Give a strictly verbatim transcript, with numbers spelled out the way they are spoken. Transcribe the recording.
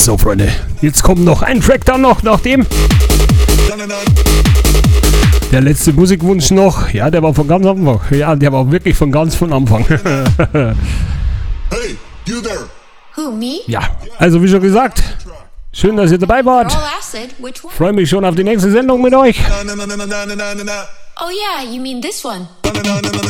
So, Freunde, jetzt kommt noch ein Track dann noch, nachdem der letzte Musikwunsch noch, ja, der war von ganz Anfang, ja, der war wirklich von ganz von Anfang. Hey, you there? Who, me? Ja, also wie schon gesagt, schön, dass ihr dabei wart. All acid? Which one? Freue mich schon auf die nächste Sendung mit euch. Na, na, na, na, na, na, na, na, na. Oh yeah, you mean this one? Na, na, na, na, na,